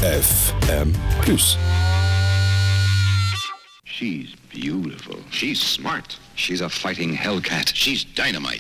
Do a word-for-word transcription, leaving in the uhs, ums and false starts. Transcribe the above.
F M Plus. She's beautiful. She's smart. She's a fighting hellcat. She's dynamite.